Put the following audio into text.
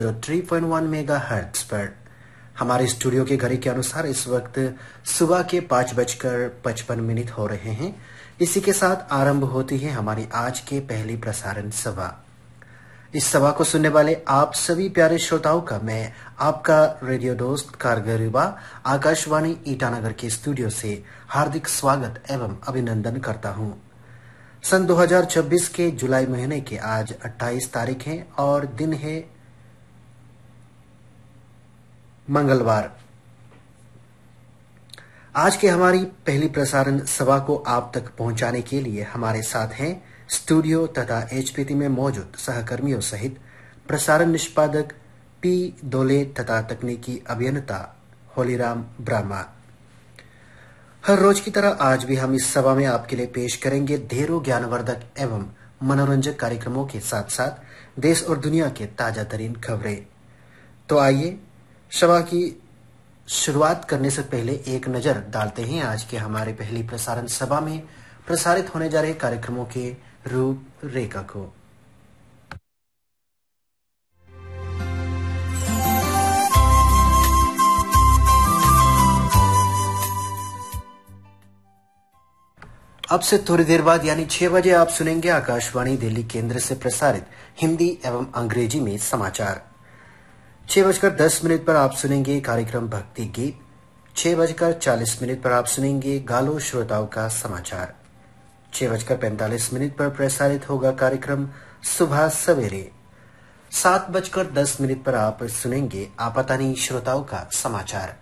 3.1 mega hertz पर। हमारे studio के घड़ी के अनुसार इस वक्त सुबह के 5:55 हो रहे हैं। इसी के साथ आरंभ होती है हमारी आज के पहली प्रसारण सभा। इस सभा को सुनने वाले आप सभी प्यारे श्रोताओं का मैं आपका रेडियो दोस्त कारगर युवा आकाशवाणी ईटानगर के स्टूडियो से हार्दिक स्वागत एवं अभिनंदन करता हूं। सन 2026 के जुलाई महीने के आज 28 तारीख है और दिन है मंगलवार। आज के हमारी पहली प्रसारण सभा को आप तक पहुंचाने के लिए हमारे साथ हैं स्टूडियो तथा एचपीटी में मौजूद सहकर्मियों सहित प्रसारण निष्पादक पी दोले तथा तकनीकी अभियंता होलीराम ब्राह्मा। हर रोज की तरह आज भी हम इस सभा में आपके लिए पेश करेंगे ढेरों ज्ञानवर्धक एवं मनोरंजक कार्यक्रमों के साथ साथ देश और दुनिया के ताजा तरीन खबरें। तो आइए सभा की शुरुआत करने से पहले एक नजर डालते हैं आज के हमारे पहली प्रसारण सभा में प्रसारित होने जा रहे कार्यक्रमों के रूपरेखा को। अब से थोड़ी देर बाद यानी 6 बजे आप सुनेंगे आकाशवाणी दिल्ली केंद्र से प्रसारित हिंदी एवं अंग्रेजी में समाचार। 6:10 पर आप सुनेंगे कार्यक्रम भक्ति गीत। 6:40 पर आप सुनेंगे गालो श्रोताओं का समाचार। 6:45 पर प्रसारित होगा कार्यक्रम सुबह सवेरे। 7:10 पर आप सुनेंगे आपातानी श्रोताओं का समाचार।